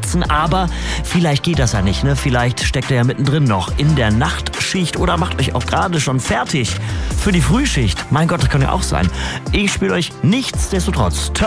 Bauchschmerzen, aber vielleicht geht das ja nicht, ne? Vielleicht steckt er ja mittendrin noch in der Nachtschicht oder macht euch auch gerade schon fertig für die Frühschicht. Mein Gott, das kann ja auch sein. Ich spiele euch nichtsdestotrotz